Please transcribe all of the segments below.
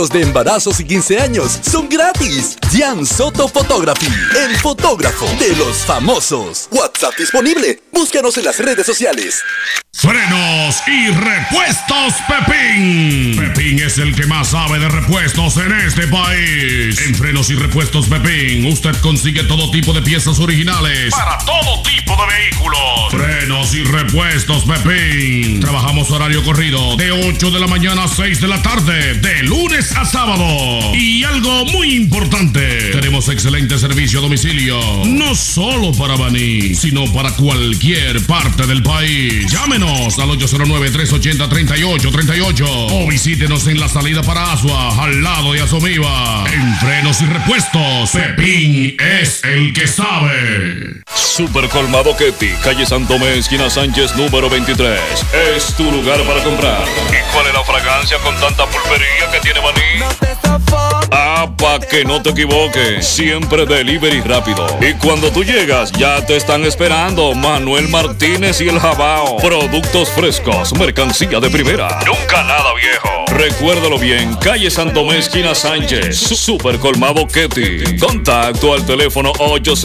fotos de embarazos y 15 años son gratis. Jan Soto Photography, el fotógrafo de los famosos. WhatsApp disponible. Búscanos en las redes sociales. Frenos y repuestos Pepín. Pepín es el que más sabe de repuestos en este país. En Frenos y Repuestos Pepín, usted consigue todo tipo de piezas originales para todo tipo de vehículos. Frenos y Repuestos Pepín. Trabajamos horario corrido de 8 de la mañana a 6 de la tarde, de lunes a sábado. Y algo muy importante, tenemos excelente servicio a domicilio, no solo para Baní, sino para cualquier parte del país. Llámenos al 809-380-3838 o visítenos en la salida para Asua, al lado de Asomiva. En Frenos y Repuestos, Pepín es el que sabe. Super Colmado Ketty, calle Santo Tomé, esquina Sánchez, número 23. Es tu lugar para comprar. ¿Y cuál es la fragancia con tanta pulpería que tiene Baní? Pa' que no te equivoques, siempre delivery rápido. Y cuando tú llegas, ya te están esperando Manuel Martínez y el Jabao. Productos frescos, mercancía de primera. Nunca nada viejo. Recuérdalo bien, calle Santomé, esquina Sánchez. Super Colmado Ketty. Contacto al teléfono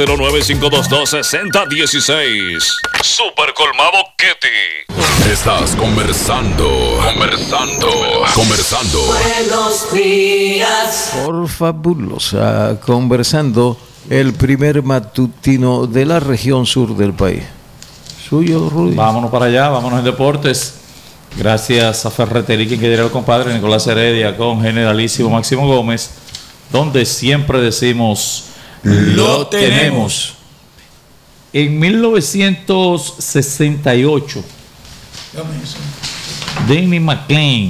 809-522-6016. Super Colmado Ketty. Estás conversando. Buenos días. Por fabulosa, conversando, el primer matutino de la región sur del país. Suyo, Rudy. Vámonos para allá, vámonos en deportes. Gracias a Ferretería, quien diría el compadre Nicolás Heredia, con Generalísimo Máximo Gómez, donde siempre decimos, lo tenemos. En 1968, Denny McLean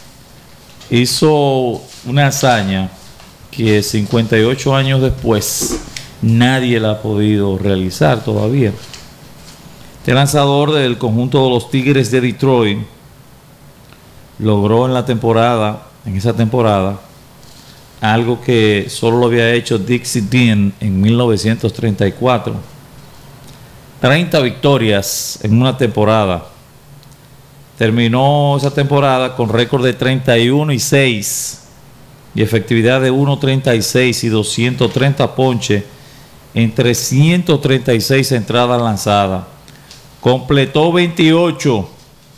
hizo una hazaña que 58 años después nadie la ha podido realizar todavía. Este lanzador del conjunto de los Tigres de Detroit logró en esa temporada, algo que solo lo había hecho Dixie Dean en 1934. 30 victorias en una temporada. Terminó esa temporada con récord de 31-6 y efectividad de 1.36 y 230 ponches en 336 entradas lanzadas. Completó 28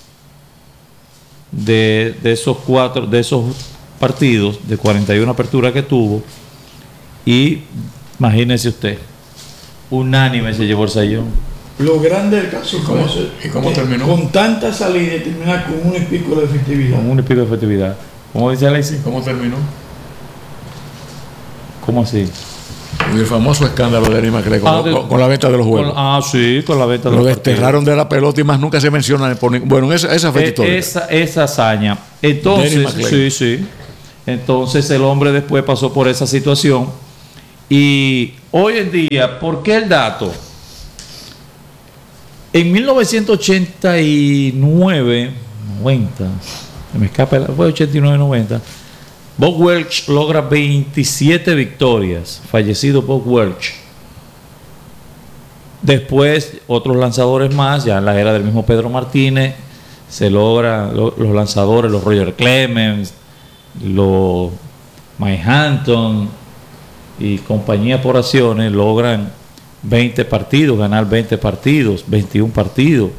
de esos partidos, de 41 aperturas que tuvo, y imagínese usted, unánime se llevó el sayón. Lo grande del caso fue eso. ¿Y cómo terminó? Con tanta salida y terminar con un y pico de efectividad. Con un y pico de efectividad. ¿Cómo dice Alexis? ¿Cómo terminó? ¿Cómo así? El famoso escándalo de Denny McLean con la venta de los juegos. Sí, con la venta de los juegos. Lo desterraron de la pelota y más nunca se menciona. Bueno, esa fue historia. Esa hazaña. Entonces, sí. Entonces el hombre después pasó por esa situación. Y hoy en día, ¿por qué el dato? En 1989, 90, me escapa, fue 89-90, Bob Welch logra 27 victorias, fallecido Bob Welch. Después, otros lanzadores más, ya en la era del mismo Pedro Martínez, se logran los lanzadores, los Roger Clemens, los Mike Hampton y compañía por acciones, logran 20 partidos, ganar 20 partidos, 21 partidos.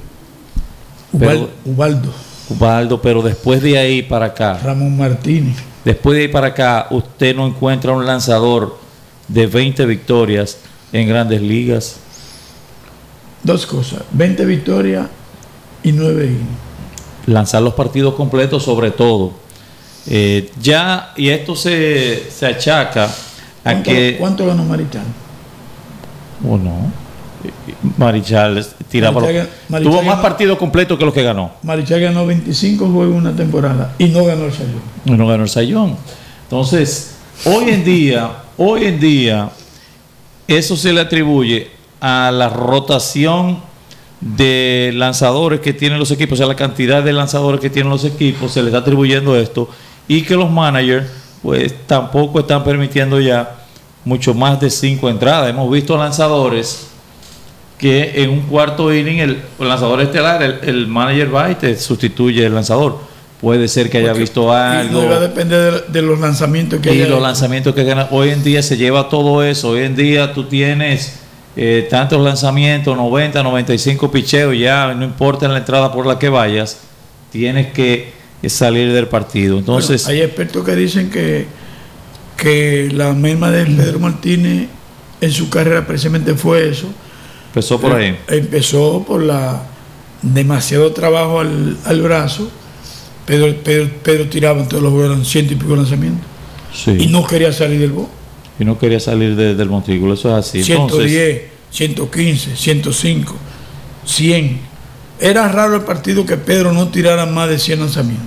Ubaldo, pero después de ahí para acá, Ramón Martínez. Después de ahí para acá, usted no encuentra un lanzador de 20 victorias en Grandes Ligas. Dos cosas, 20 victorias y 9 innings. Lanzar los partidos completos sobre todo. Y esto se achaca a que... ¿Cuánto ganó Marichal? Bueno, Marichal tiraba tuvo más partidos completos que los que ganó. Marichal ganó 25 juegos en una temporada y no ganó el Sayón. Entonces, hoy en día, eso se le atribuye a la rotación de lanzadores que tienen los equipos, o sea, la cantidad de lanzadores que tienen los equipos, se le está atribuyendo esto, y que los managers, pues, tampoco están permitiendo ya mucho más de 5 entradas. Hemos visto lanzadores que en un cuarto inning el lanzador estelar, el manager va y te sustituye el lanzador. puede ser que haya visto algo. Y no va a depender de los lanzamientos que y haya. Los lanzamientos que ganan. Hoy en día se lleva todo eso. Hoy en día tú tienes tantos lanzamientos, 90, 95 picheos, ya no importa en la entrada por la que vayas, tienes que salir del partido. Entonces, hay expertos que dicen que la merma de Pedro Martínez en su carrera precisamente fue eso. Empezó por ahí. Empezó por demasiado trabajo al brazo. Pedro tiraba en todos los juegos, eran 100 y pico lanzamientos. Sí. Y no quería salir del box. Y no quería salir del montículo, eso es así. 110, 115, 105, 100. Era raro el partido que Pedro no tirara más de 100 lanzamientos.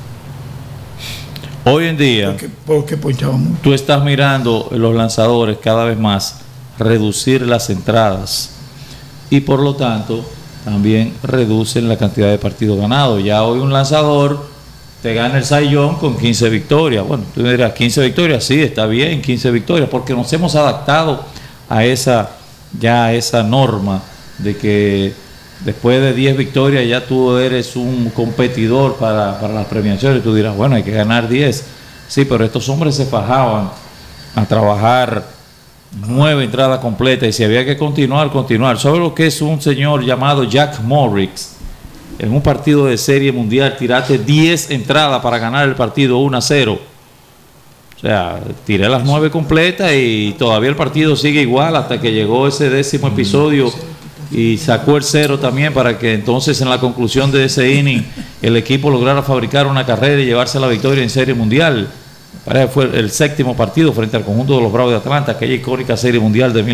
Hoy en día, porque ponchaba mucho. Tú estás mirando los lanzadores cada vez más reducir las entradas y por lo tanto también reducen la cantidad de partidos ganados. Ya hoy un lanzador te gana el Cy Young con 15 victorias. Bueno, tú me dirás, 15 victorias, sí, está bien, 15 victorias, porque nos hemos adaptado a esa norma de que después de 10 victorias ya tú eres un competidor para las premiaciones. Tú dirás, bueno, hay que ganar 10. Sí, pero estos hombres se fajaban a trabajar 9 entradas completas y si había que continuar. ¿Sabes lo que es un señor llamado Jack Morris? En un partido de serie mundial tiraste 10 entradas para ganar el partido 1-0. O sea, tiré las 9 completas y todavía el partido sigue igual hasta que llegó ese 10º episodio y sacó el 0 también para que entonces en la conclusión de ese inning el equipo lograra fabricar una carrera y llevarse la victoria en serie mundial. Parece que fue el 7º partido frente al conjunto de los Bravos de Atlanta, aquella icónica serie mundial de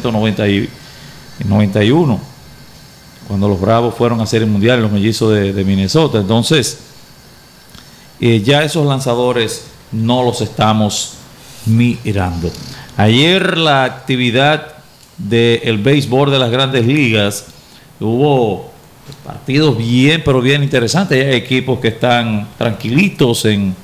1991, cuando los Bravos fueron a serie mundial en los Mellizos de Minnesota. Entonces, ya esos lanzadores no los estamos mirando. Ayer la actividad del béisbol de las Grandes Ligas, hubo partidos bien, pero bien interesantes. Hay equipos que están tranquilitos en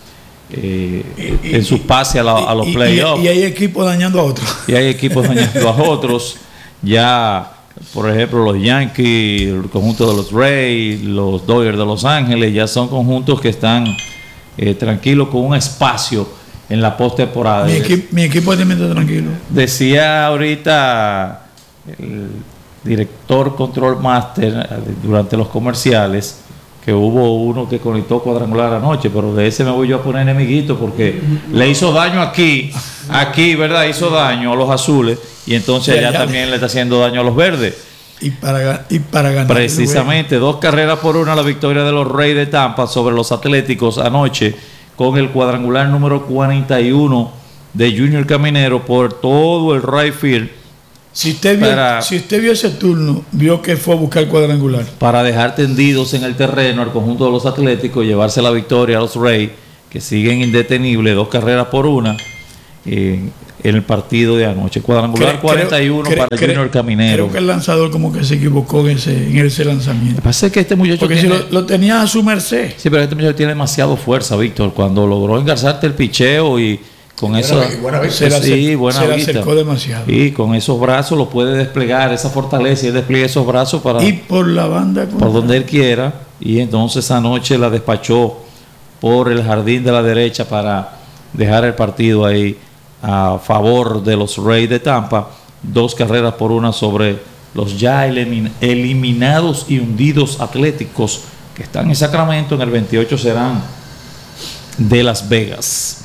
sus pases a los playoffs. Y hay equipos dañando a otros. Y hay equipos dañando a otros. Ya, por ejemplo, los Yankees, el conjunto de los Rays, los Dodgers de Los Ángeles, ya son conjuntos que están tranquilos con un espacio en la postemporada. Mi equipo es de tranquilo. Decía ahorita el director Control Master durante los comerciales que hubo uno que conectó cuadrangular anoche, pero de ese me voy yo a poner enemiguito porque le hizo daño aquí, ¿verdad? Hizo daño a los azules y entonces allá también le está haciendo daño a los verdes. Y para ganar. Precisamente, 2-1 la victoria de los Reyes de Tampa sobre los Atléticos anoche, con el cuadrangular número 41 de Junior Caminero por todo el right field. Si usted vio ese turno, vio que fue a buscar el cuadrangular. Para dejar tendidos en el terreno al conjunto de los Atléticos, llevarse la victoria a los Reyes, que siguen indetenibles, 2-1 en el partido de anoche. Cuadrangular 41 para Junior Caminero. Creo que el lanzador como que se equivocó en ese lanzamiento. Lo que pasa es que este muchacho porque si lo tenía a su merced. Sí, pero este muchacho tiene demasiado fuerza, Víctor. Cuando logró engarzarte el picheo y con eso se acercó demasiado. Y con esos brazos lo puede desplegar, esa fortaleza, y él despliega esos brazos para y por la banda por donde él quiera. Y entonces anoche la despachó por el jardín de la derecha para dejar el partido ahí a favor de los Reyes de Tampa. 2-1 sobre los ya eliminados y hundidos Atléticos que están en Sacramento. En el 28 serán de Las Vegas.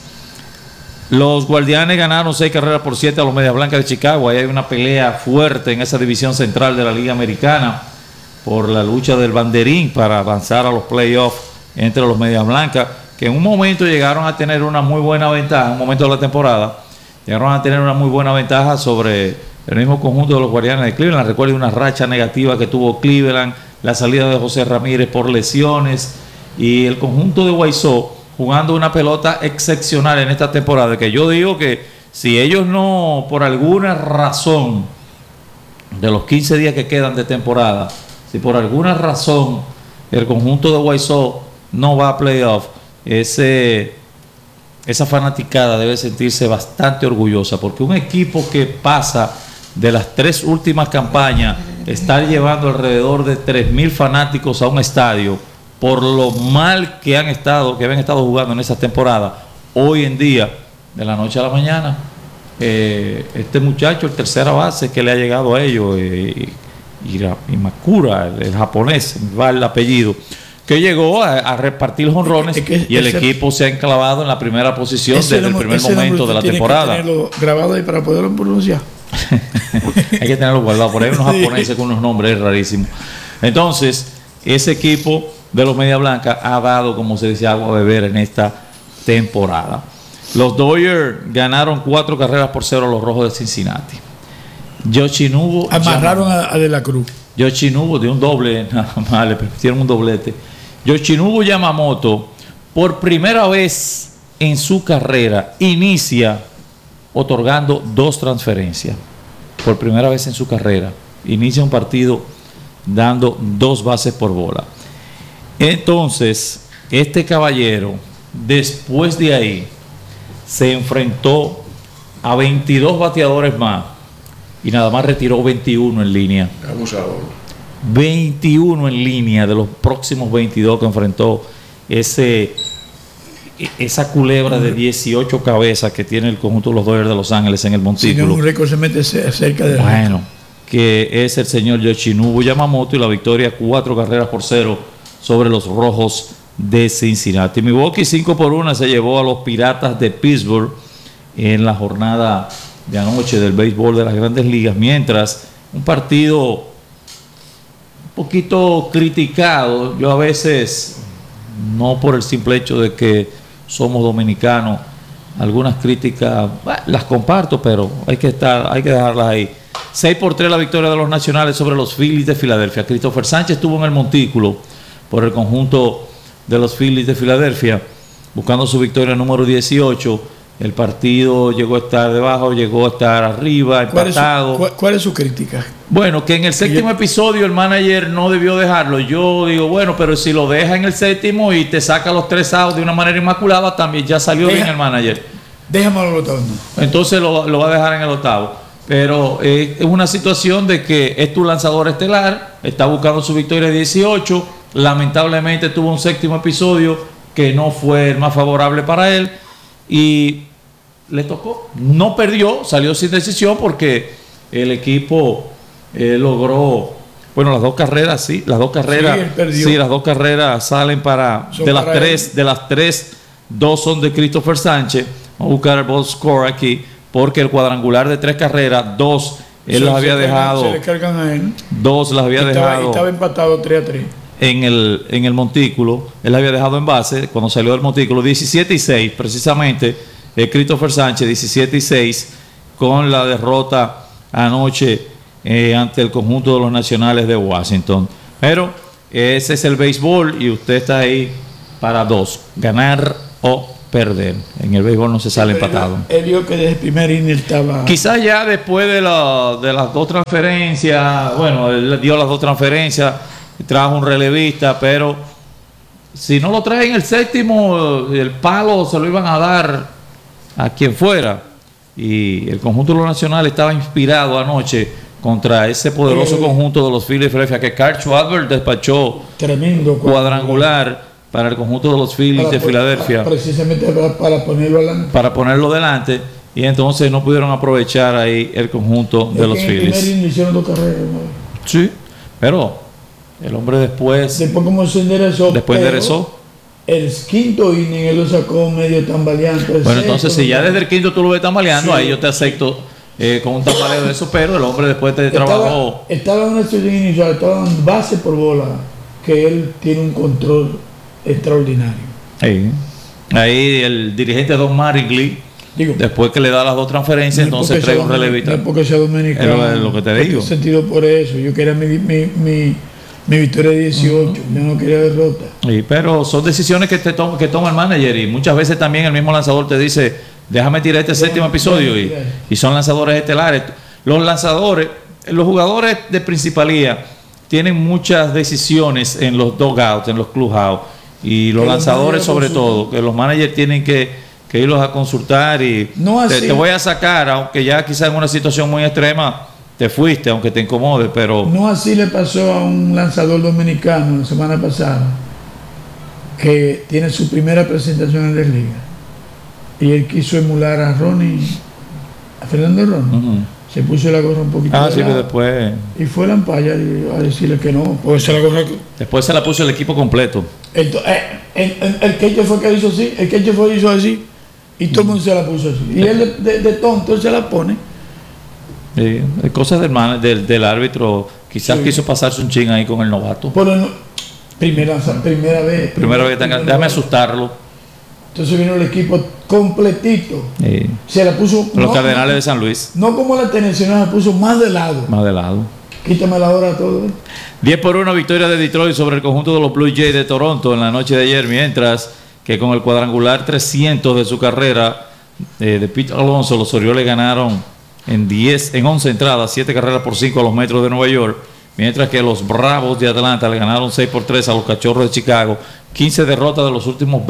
Los Guardianes ganaron 6-7 a los Medias Blancas de Chicago. Ahí hay una pelea fuerte en esa división central de la Liga Americana por la lucha del banderín para avanzar a los playoffs entre los Medias Blancas, que en un momento llegaron a tener una muy buena ventaja, en un momento de la temporada, llegaron a tener una muy buena ventaja sobre el mismo conjunto de los Guardianes de Cleveland. Recuerden una racha negativa que tuvo Cleveland, la salida de José Ramírez por lesiones y el conjunto de Guaysó jugando una pelota excepcional en esta temporada, que yo digo que si ellos no, por alguna razón de los 15 días que quedan de temporada, si por alguna razón el conjunto de Guaysó no va a playoff, esa fanaticada debe sentirse bastante orgullosa, porque un equipo que pasa de las 3 últimas campañas, estar llevando alrededor de 3,000 fanáticos a un estadio, por lo mal que habían estado jugando en esa temporada, hoy en día, de la noche a la mañana, este muchacho, el tercera base que le ha llegado a ellos, Imakura, el japonés, va el apellido, que llegó a repartir jonrones y el equipo se ha enclavado en la primera posición desde el primer momento de la temporada. Hay que tenerlo grabado ahí para poderlo pronunciar. Hay que tenerlo guardado. Por ahí unos japoneses con unos nombres rarísimos. Entonces, ese equipo de los Media Blanca ha dado, como se decía, agua a beber en esta temporada. Los Dodgers ganaron 4-0 a los Rojos de Cincinnati. Yoshinobu amarraron a De la Cruz. Yoshinobu de un doble, nada más, le permitieron un doblete. Yoshinobu Yamamoto, por primera vez en su carrera, inicia otorgando 2 transferencias. Por primera vez en su carrera, inicia un partido dando 2 bases por bola. Entonces, este caballero, después de ahí, se enfrentó a 22 bateadores más y nada más retiró 21 en línea. Abusador. 21 en línea de los próximos 22 que enfrentó esa culebra de 18 cabezas que tiene el conjunto de los Dodgers de Los Ángeles en el montículo. Si no, un récord se mete cerca de bueno, que es el señor Yoshinobu Yamamoto, y la victoria 4-0 sobre los Rojos de Cincinnati. Milwaukee 5-1 se llevó a los Piratas de Pittsburgh en la jornada de anoche del béisbol de las Grandes Ligas, mientras un partido un poquito criticado, yo a veces, no por el simple hecho de que somos dominicanos, algunas críticas las comparto, pero hay que dejarlas ahí. 6-3 la victoria de los Nacionales sobre los Phillies de Filadelfia. Christopher Sánchez estuvo en el montículo por el conjunto de los Phillies de Filadelfia, buscando su victoria número 18. El partido llegó a estar debajo, llegó a estar arriba, empatado. ¿Cuál es su crítica? Bueno, que en el séptimo episodio el manager no debió dejarlo. Yo digo, bueno, pero si lo deja en el séptimo y te saca los 3 outs de una manera inmaculada, también ya salió bien el manager. Déjame al octavo. No. Entonces lo va a dejar en el octavo. Pero es una situación de que es tu lanzador estelar, está buscando su victoria 18. Lamentablemente tuvo un séptimo episodio que no fue el más favorable para él y le tocó. No perdió, salió sin decisión porque el equipo logró, bueno, las dos carreras, las dos carreras salen para, de las tres, 2 son de Christopher Sánchez. Vamos a buscar el box score aquí, porque el cuadrangular de 3 carreras, 2 él las había dejado, se le cargan a él. 2 las había dejado. Estaba empatado 3-3. En el montículo, él había dejado en base cuando salió del montículo 17-6, precisamente Christopher Sánchez 17-6 con la derrota anoche ante el conjunto de los Nacionales de Washington. Pero ese es el béisbol y usted está ahí para 2, ganar o perder. En el béisbol no se sale empatado. Él vio que desde el primer inning estaba... Quizás ya después de las 2 transferencias, bueno, él dio las 2 transferencias, trajo un relevista, pero si no lo trae en el séptimo, el palo se lo iban a dar a quien fuera. Y el conjunto de los Nacionales estaba inspirado anoche contra ese poderoso conjunto de los Phillies de Filadelfia, que Carl Schwarber despachó tremendo cuadrangular para el conjunto de los Phillies de Filadelfia, precisamente para ponerlo delante. Y entonces no pudieron aprovechar ahí el conjunto de los Phillies. En el primer hicieron 2 carreras, ¿no? Sí, pero el hombre después como se enderezó, enderezó. El quinto inning él lo sacó medio tambaleante. Bueno, entonces si ya desde el quinto tú lo ves tambaleando, sí, ahí yo te acepto con un tambaleo de eso, pero el hombre después te trabajó. Estaba en una situación inicial, estaba en base por bola, que él tiene un control extraordinario. Ahí el dirigente Don Mattingly, después que le da las 2 transferencias, entonces trae un relevista. No es porque sea dominicano. Es lo que te digo. Sentido por eso. Yo quería mi victoria de 18, yo no quería derrota. Pero son decisiones que toma el manager, y muchas veces también el mismo lanzador te dice, déjame tirar este séptimo episodio, y son lanzadores estelares. Los jugadores de principalía tienen muchas decisiones en los dugouts, en los clubhouse, y los lanzadores sobre todo, que los managers tienen que irlos a consultar y no te voy a sacar, aunque ya quizás en una situación muy extrema te fuiste, aunque te incomode, pero... No así le pasó a un lanzador dominicano la semana pasada, que tiene su primera presentación en la liga. Y él quiso emular a Fernando Ronnie. Se puso la gorra un poquito. Sí, pero después. Y fue la ampalla a decirle que no. Pues la gorra después se la puso el equipo completo. Entonces, el queche fue que hizo así. El queche fue que hizo así. Y todo el mundo se la puso así. Y él de tonto se la pone. Sí, cosas del árbitro. Quizás quiso pasarse un ching ahí con el novato. Primera vez. Déjame asustarlo. Entonces vino el equipo completito. Sí. Se la puso. Los Cardenales de San Luis. No como la Tennessee, no, la puso más de lado. Más de lado. Quítame la hora a todo. 10-1 victoria de Detroit sobre el conjunto de los Blue Jays de Toronto en la noche de ayer, mientras que con el cuadrangular 300 de su carrera de Pete Alonso, los Orioles ganaron en 11 entradas, 7 carreras por 5 a los Metros de Nueva York, mientras que los Bravos de Atlanta le ganaron 6-3 a los Cachorros de Chicago. 15 derrotas de los últimos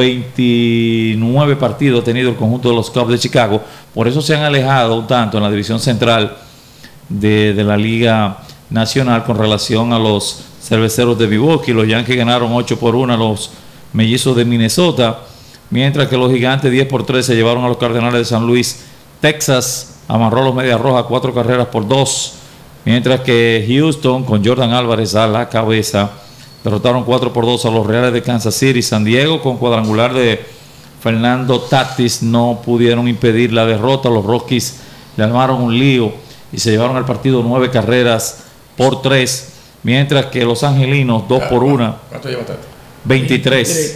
29 partidos ha tenido el conjunto de los Cubs de Chicago. Por eso se han alejado un tanto en la división central de la Liga Nacional con relación a los Cerveceros de Milwaukee. Los Yankees ganaron 8-1 a los Mellizos de Minnesota, mientras que los Gigantes 10-3 se llevaron a los Cardenales de San Luis. Texas amarró a los Medias Rojas 4 carreras por 2, mientras que Houston, con Jordan Álvarez a la cabeza, derrotaron 4-2 a los Reales de Kansas City. San Diego, con cuadrangular de Fernando Tatis, no pudieron impedir la derrota. Los Rockies le armaron un lío y se llevaron al partido 9 carreras por 3, mientras que los Angelinos 2-1. ¿Cuánto lleva Tatis? 23.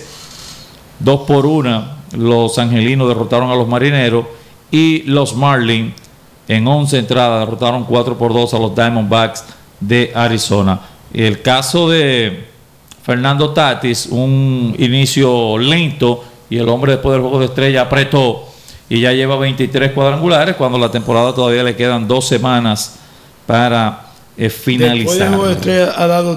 2-1. Los Angelinos derrotaron a los Marineros, y los Marlins en 11 entradas derrotaron 4-2 a los Diamondbacks de Arizona. El caso de Fernando Tatis, un inicio lento, y el hombre después del juego de estrella apretó y ya lleva 23 cuadrangulares cuando la temporada todavía le quedan 2 semanas para finalizar. Después del juego de estrella ha dado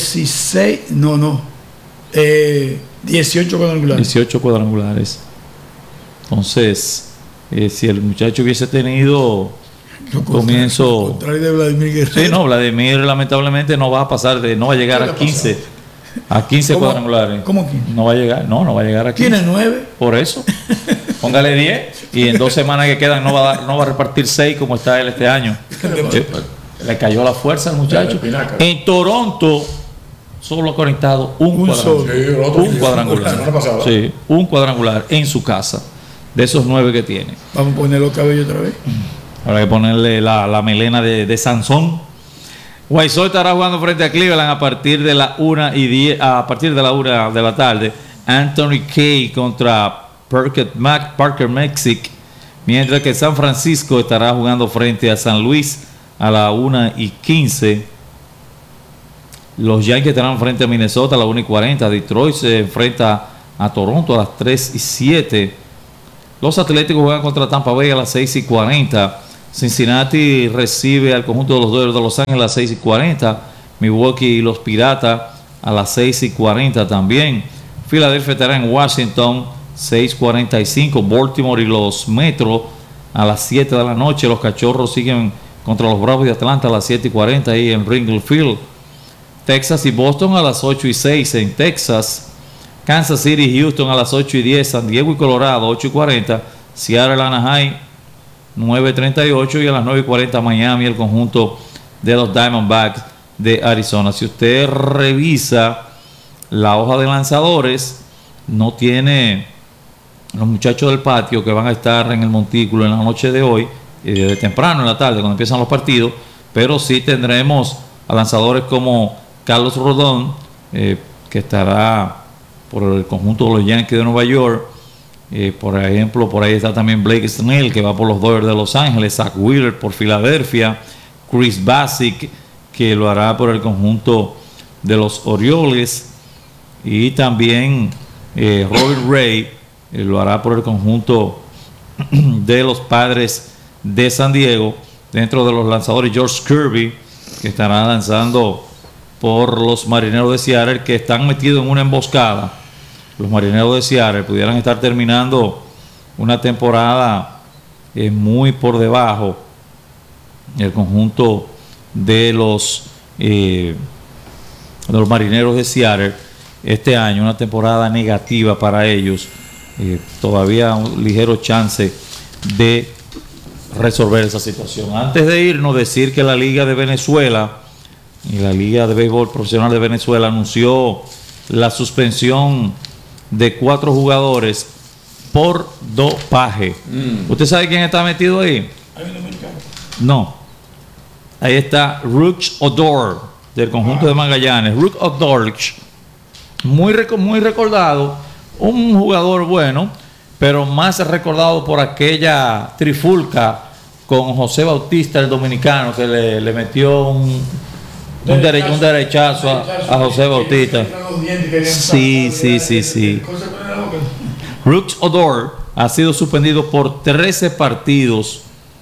18 cuadrangulares. 18 cuadrangulares. Entonces, si el muchacho hubiese tenido comienzo. Contrario de Vladimir Guerrero. Sí, no, Vladimir lamentablemente no va a pasar no va a llegar a 15. A 15 cuadrangulares. ¿Cómo 15? No va a llegar, no va a llegar a 15. ¿Tiene 9? Por eso. Póngale 10 y en 2 semanas que quedan no va a repartir 6 como está él este año. Le cayó la fuerza al muchacho. En Toronto solo ha conectado un cuadrangular. Sí, un cuadrangular en su casa, de esos 9 que tiene. Vamos a poner los cabellos otra vez. Habrá que ponerle la melena de Sansón. White Sox estará jugando frente a Cleveland a partir de la 1:10, a partir de la 1 de la tarde. Anthony Kay contra Parker Mexic, mientras que San Francisco estará jugando frente a San Luis a la 1:15. Los Yankees estarán frente a Minnesota a la 1:40. Detroit se enfrenta a Toronto a las 3:07. Los Atléticos juegan contra Tampa Bay a las 6:40. Cincinnati recibe al conjunto de los Dodgers de Los Ángeles a las 6:40. Milwaukee y los Piratas a las 6:40 también. Filadelfia estará en Washington 6:45. Baltimore y los Metros a las 7 de la noche. Los Cachorros siguen contra los Bravos de Atlanta a las 7:40 ahí en Wrigley Field. Texas y Boston a las 8:06 en Texas. Kansas City y Houston a las 8:10. San Diego y Colorado 8:40. Seattle, Anaheim 9:38 y a las 9:40 Miami, el conjunto de los Diamondbacks de Arizona. Si usted revisa la hoja de lanzadores, no tiene los muchachos del patio que van a estar en el montículo en la noche de hoy, de temprano en la tarde cuando empiezan los partidos, pero sí tendremos a lanzadores como Carlos Rodón, que estará por el conjunto de los Yankees de Nueva York. Por ejemplo, por ahí está también Blake Snell, que va por los Dodgers de Los Ángeles. Zach Wheeler por Filadelfia. Chris Bassitt, que lo hará por el conjunto de los Orioles. Y también Robert Ray lo hará por el conjunto de los Padres de San Diego. Dentro de los lanzadores, George Kirby, que estará lanzando por los Marineros de Seattle, que están metidos en una emboscada. Los Marineros de Seattle pudieran estar terminando una temporada muy por debajo del conjunto de los Marineros de Seattle, este año, una temporada negativa para ellos. Todavía un ligero chance de resolver esa situación. Antes de irnos, decir que la Liga de Venezuela y la Liga de Béisbol Profesional de Venezuela anunció la suspensión de 4 jugadores por dopaje. ¿Usted sabe quién está metido ahí? No. Ahí está Rooks Odor, del conjunto de Magallanes. Rooks Odor, muy recordado, un jugador bueno, pero más recordado por aquella trifulca con José Bautista, el dominicano, que le metió un derechazo a José Bautista. Sí. Rooks Odor ha sido suspendido por 13 partidos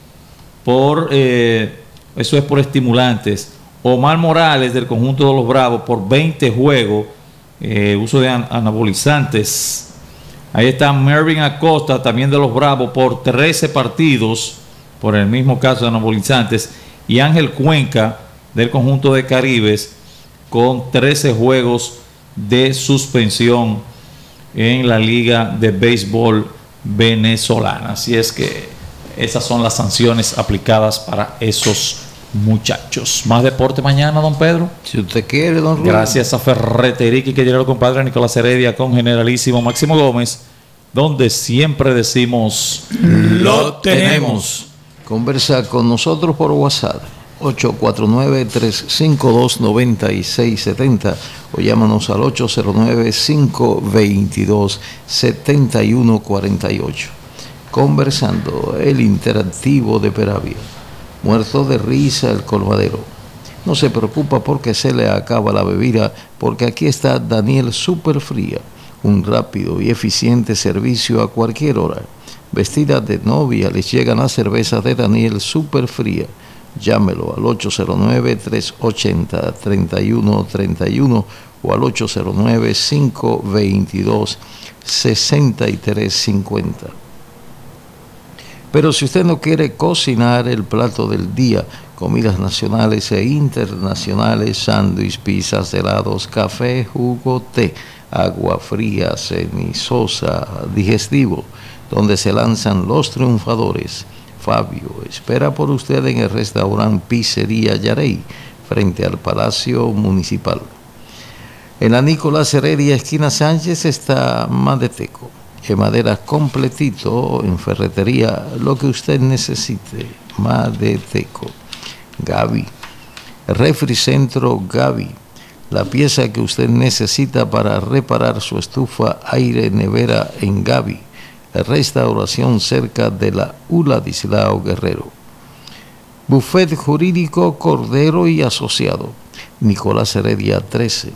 eso es por estimulantes. Omar Morales, del conjunto de los Bravos, por 20 juegos, uso de anabolizantes. Ahí está Mervin Acosta, también de los Bravos, por 13 partidos, por el mismo caso de anabolizantes. Y Ángel Cuenca, del conjunto de Caribes, con 13 juegos de suspensión en la Liga de Béisbol venezolana. Así es que esas son las sanciones aplicadas para esos muchachos. Más deporte mañana, don Pedro. Si usted quiere, don Rubén. Gracias a Ferretería que llega el compadre Nicolás Heredia con Generalísimo Máximo Gómez, donde siempre decimos lo tenemos. Conversa con nosotros por WhatsApp 849-352-9670 o llámanos al 809-522-7148. Conversando, el interactivo de Peravia. Muerto de risa el colmadero. No se preocupa porque se le acaba la bebida, porque aquí está Daniel Superfría, un rápido y eficiente servicio a cualquier hora. Vestidas de novia les llegan las cervezas de Daniel Superfría. Llámelo al 809-380-3131 o al 809-522-6350. Pero si usted no quiere cocinar el plato del día, comidas nacionales e internacionales, sándwich, pizzas, helados, café, jugo, té, agua fría, semisosa, digestivo, donde se lanzan los triunfadores. Fabio espera por usted en el restaurante Pizzería Yarey, frente al Palacio Municipal. En la Nicolás Heredia, esquina Sánchez, está Madeteco. En madera completito, en ferretería, lo que usted necesite. Madeteco. Gaby. Refricentro Gaby. La pieza que usted necesita para reparar su estufa, aire, nevera en Gaby. Restauración cerca de la Uladislao Guerrero. Buffet Jurídico Cordero y Asociado. Nicolás Heredia 13.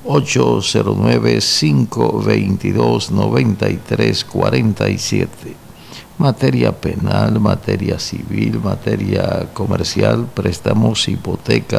809-522-9347. Materia penal, materia civil, materia comercial, préstamos, hipoteca,